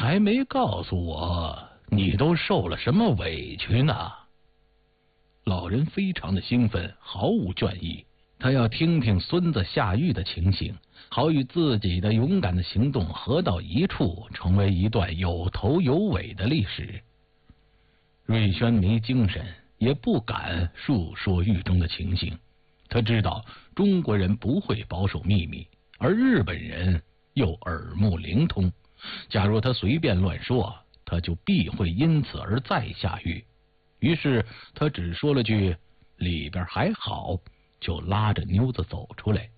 还没告诉我你都受了什么委屈呢？老人非常的兴奋，毫无倦意，他要听听孙子下狱的情形，好与自己的勇敢的行动合到一处，成为一段有头有尾的历史。瑞轩没精神，也不敢述说狱中的情形。他知道中国人不会保守秘密，而日本人又耳目灵通，假如他随便乱说，他就必会因此而再下狱。于是他只说了句里边还好，就拉着妞子走出来。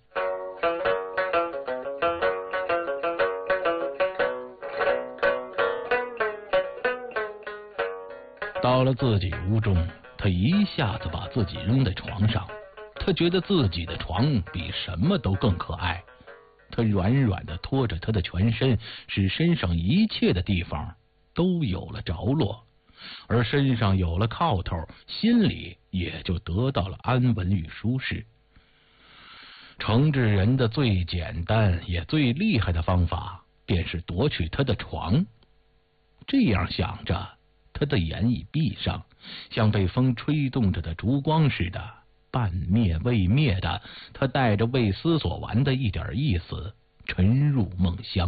到了自己屋中，他一下子把自己扔在床上，他觉得自己的床比什么都更可爱。他软软地拖着他的全身，使身上一切的地方都有了着落，而身上有了靠头，心里也就得到了安稳与舒适。惩治人的最简单也最厉害的方法，便是夺去他的床。这样想着，他的眼已闭上，像被风吹动着的烛光似的，半灭未灭的，他带着未思所完的一点意思沉入梦乡。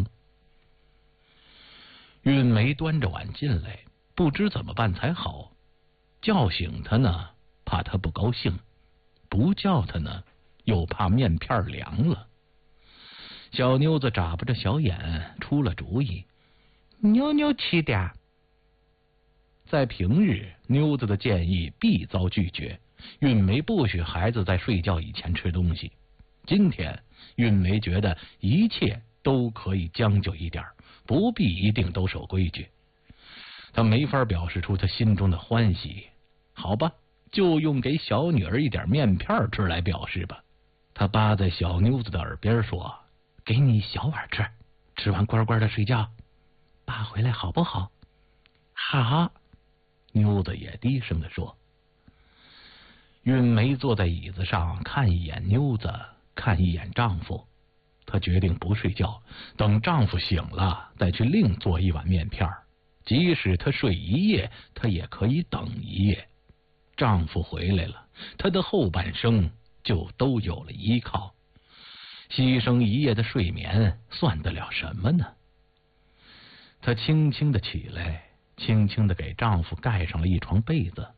韵梅端着碗进来，不知怎么办才好。叫醒他呢，怕他不高兴；不叫他呢，又怕面片凉了。小妞子眨巴着小眼，出了主意：妞妞吃点。在平日，妞子的建议必遭拒绝。韵梅不许孩子在睡觉以前吃东西。今天，韵梅觉得一切都可以将就一点，不必一定都守规矩。她没法表示出她心中的欢喜，好吧，就用给小女儿一点面片吃来表示吧。她扒在小妞子的耳边说：给你小碗吃，吃完乖乖的睡觉，爸回来好不好？好。妞子也低声地说。韵梅坐在椅子上，看一眼妞子，看一眼丈夫。她决定不睡觉，等丈夫醒了再去另做一碗面片。即使她睡一夜，她也可以等一夜。丈夫回来了，她的后半生就都有了依靠。牺牲一夜的睡眠算得了什么呢？她轻轻地起来，轻轻地给丈夫盖上了一床被子。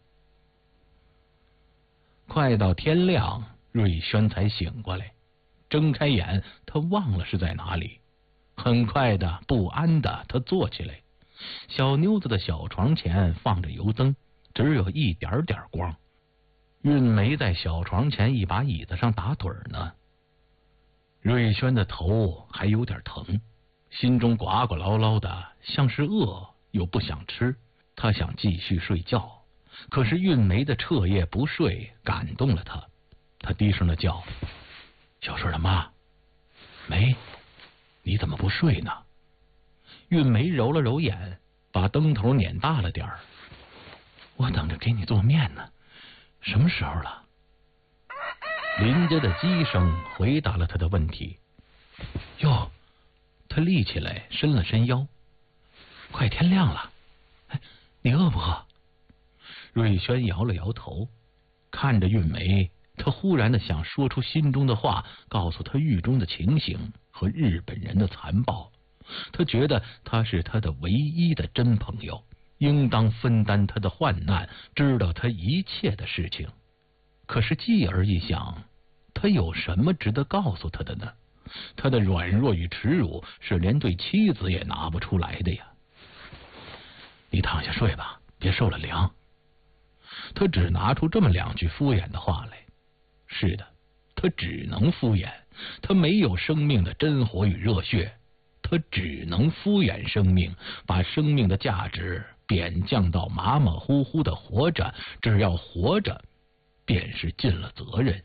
快到天亮，瑞轩才醒过来，睁开眼，他忘了是在哪里。很快的，不安的，他坐起来。小妞子的小床前放着油灯，只有一点点光。韵梅在小床前一把椅子上打盹呢。瑞轩的头还有点疼，心中呱呱唠唠的，像是饿又不想吃。他想继续睡觉，可是韵梅的彻夜不睡感动了他。他低声的叫：小顺的妈，梅，你怎么不睡呢？韵梅揉了揉眼，把灯头捻大了点儿。我等着给你做面呢，什么时候了？邻家的鸡声回答了他的问题。哟，他立起来，伸了伸腰。快天亮了，你饿不饿？瑞轩摇了摇头，看着韵梅，他忽然的想说出心中的话，告诉他狱中的情形和日本人的残暴。他觉得他是他的唯一的真朋友，应当分担他的患难，知道他一切的事情。可是继而一想，他有什么值得告诉他的呢？他的软弱与耻辱是连对妻子也拿不出来的呀。你躺下睡吧，别受了凉。他只拿出这么两句敷衍的话来。是的，他只能敷衍，他没有生命的真火与热血，他只能敷衍生命，把生命的价值贬降到马马虎虎的活着，只要活着便是尽了责任。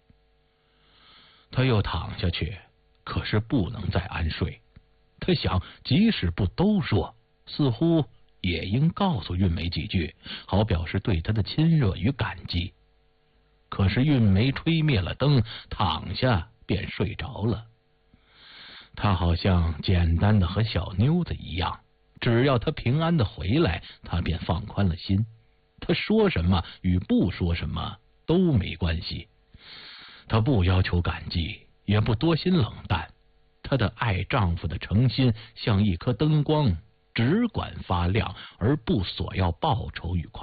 他又躺下去，可是不能再安睡。他想，即使不都说，似乎也应告诉韵梅几句，好表示对她的亲热与感激。可是韵梅吹灭了灯，躺下便睡着了。她好像简单的和小妞子一样， 只要他平安的回来，他便放宽了心。他说什么与不说什么都没关系。他不要求感激，也不多心冷淡。她的爱丈夫的诚心像一颗灯光，只管发亮，而不索要报酬与快